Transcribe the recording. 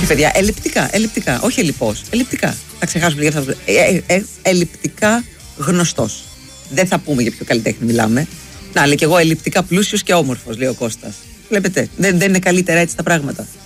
Όχι, παιδιά, ελλειπτικά. Όχι ελλειπώς. Ελλειπτικά. Θα ξεχάσουμε λίγα αυτά. Ελλειπτικά γνωστός. Δεν θα πούμε για ποιο καλλιτέχνη μιλάμε. Να, λέει και εγώ ελλειπτικά πλούσιος και όμορφος, λέει ο Κώστας. Βλέπετε, δεν είναι καλύτερα έτσι τα πράγματα.